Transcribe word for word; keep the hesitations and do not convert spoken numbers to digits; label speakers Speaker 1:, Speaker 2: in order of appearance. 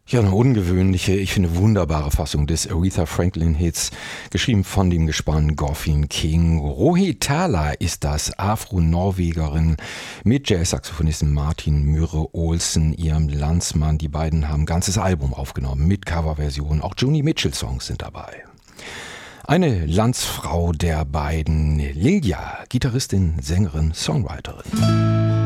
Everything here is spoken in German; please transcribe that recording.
Speaker 1: Ja, eine ungewöhnliche, ich finde wunderbare Fassung des Aretha Franklin-Hits, geschrieben von dem Gespann Goffin King. Rohi Thala ist das, Afro-Norwegerin mit Jazz-Saxophonisten Martin Myrre Olsen, ihrem Landsmann. Die beiden haben ein ganzes Album aufgenommen mit Coverversionen. Auch Joni Mitchell-Songs sind dabei. Eine Landsfrau der beiden, Lilja, Gitarristin, Sängerin, Songwriterin.